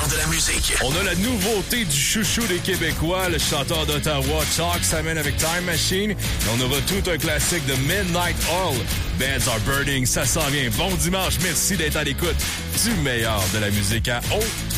meilleur de la musique. On a la nouveauté du chouchou des Québécois, le chanteur d'Ottawa, Chalk, s'amène avec Time Machine. Et on aura tout un classique de Midnight Oil. Bands Are Burning, ça s'en vient. Bon dimanche, merci d'être à l'écoute du meilleur de la musique à haute